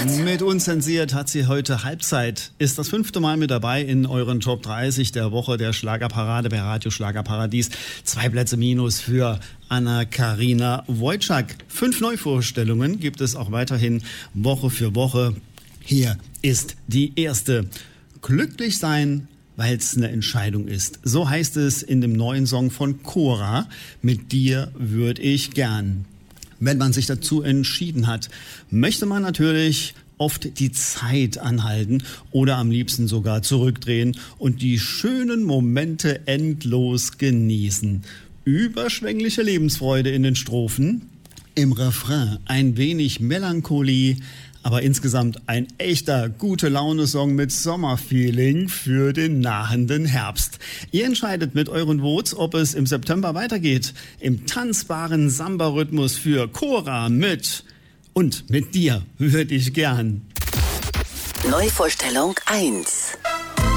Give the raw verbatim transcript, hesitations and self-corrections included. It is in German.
Mit Unzensiert hat sie heute Halbzeit. Ist das fünfte Mal mit dabei in euren Top dreißig der Woche der Schlagerparade bei Radio Schlagerparadies. Zwei Plätze minus für Anna-Karina Wojcik. Fünf Neuvorstellungen gibt es auch weiterhin Woche für Woche. Hier ist die erste. Glücklich sein, weil es eine Entscheidung ist. So heißt es in dem neuen Song von Cora. Mit dir würde ich gern. Wenn man sich dazu entschieden hat, möchte man natürlich oft die Zeit anhalten oder am liebsten sogar zurückdrehen und die schönen Momente endlos genießen. Überschwängliche Lebensfreude in den Strophen, im Refrain ein wenig Melancholie, aber insgesamt ein echter Gute-Laune-Song mit Sommerfeeling für den nahenden Herbst. Ihr entscheidet mit euren Votes, ob es im September weitergeht. Im tanzbaren Samba-Rhythmus für Cora mit und mit dir würde ich gern. Neuvorstellung eins.